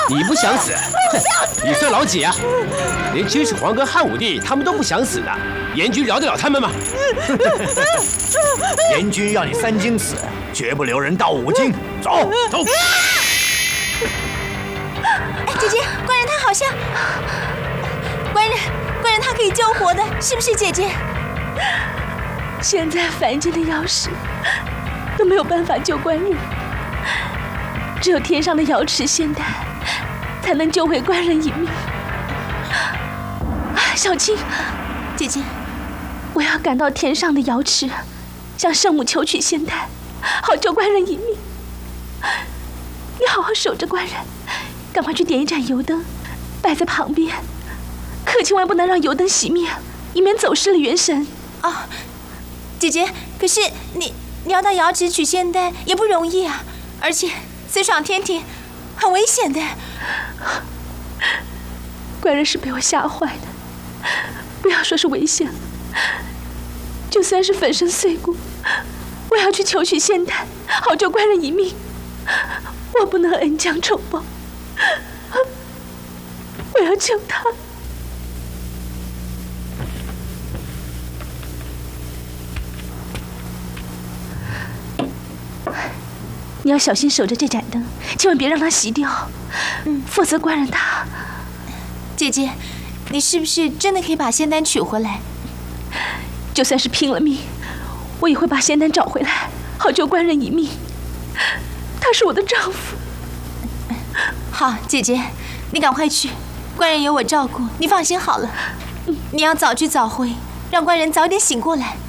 你不想死？你算老几啊？连秦始皇跟汉武帝他们都不想死的，阎君饶得了他们吗？ 阎君要你3经死，绝不留人到5经。走走。 哎，姐姐，官人他好像……官人他可以救活的，是不是姐姐？ 现在凡间的妖使都没有办法救官人，只有天上的瑶池仙丹才能救回官人一命。小青， 姐姐， 我要赶到天上的瑶池，向圣母求取仙丹，好救官人一命。你好好守着官人，赶快去点一盏油灯，摆在旁边，可千万不能让油灯熄灭，以免走失了元神。 啊，姐姐，可是你要到瑶池取仙丹也不容易啊，而且私闯天庭，很危险的。 官人是被我吓坏的，不要说是危险了，就算是粉身碎骨，我要去求取仙丹，好救官人一命。我不能恩将仇报，我要救他。你要小心守着这盏灯，千万别让它熄掉，否则官人他…… 姐姐，你是不是真的可以把仙丹取回来？ 就算是拼了命，我也会把仙丹找回来，好救官人一命。他是我的丈夫。 好，姐姐，你赶快去，官人有我照顾，你放心好了。你要早去早回，让官人早点醒过来。